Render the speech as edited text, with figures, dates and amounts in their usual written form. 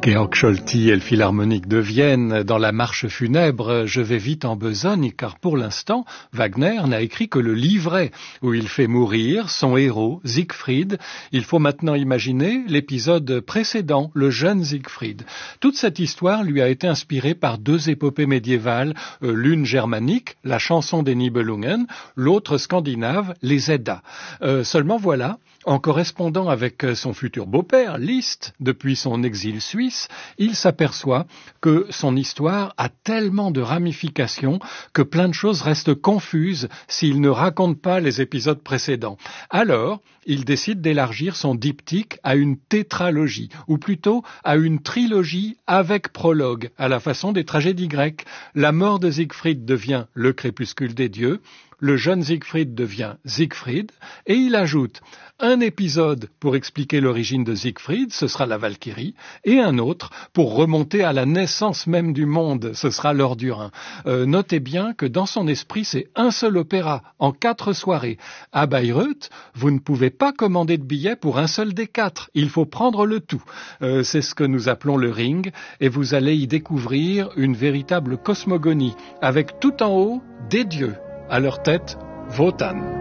Georg Scholti et le Philharmonique de Vienne, dans la marche funèbre, je vais vite en besogne, car pour l'instant, Wagner n'a écrit que le livret où il fait mourir son héros, Siegfried. Il faut maintenant imaginer l'épisode précédent, le jeune Siegfried. Toute cette histoire lui a été inspirée par deux épopées médiévales, l'une germanique, la chanson des Nibelungen, l'autre scandinave, les Eddas. Seulement voilà, en correspondant avec son futur beau-père, Liszt, depuis son exil suisse, il s'aperçoit que son histoire a tellement de ramifications que plein de choses restent confuses s'il ne raconte pas les épisodes précédents. Alors, il décide d'élargir son diptyque à une tétralogie, ou plutôt à une trilogie avec prologue, à la façon des tragédies grecques. La mort de Siegfried devient le crépuscule des dieux, le jeune Siegfried devient Siegfried, et il ajoute un épisode pour expliquer l'origine de Siegfried, ce sera la Valkyrie, et un autre pour remonter à la naissance même du monde, ce sera l'Heure du Rhin. Notez bien que dans son esprit, c'est un seul opéra, en 4 soirées. À Bayreuth, vous ne pouvez pas commander de billets pour un seul des 4, il faut prendre le tout. C'est ce que nous appelons le Ring, et vous allez y découvrir une véritable cosmogonie, avec tout en haut des dieux. À leur tête, Wotan.